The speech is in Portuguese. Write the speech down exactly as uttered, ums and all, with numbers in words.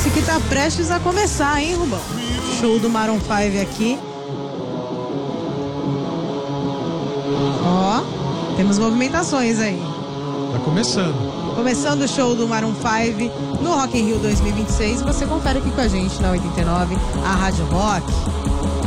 Parece que tá prestes a começar, hein, Rubão? Show do Maroon cinco aqui. Ó, temos movimentações aí. Tá começando. Começando o show do Maroon cinco no Rock in Rio dois mil e vinte e seis. Você confere aqui com a gente na oitenta e nove, a Rádio Rock.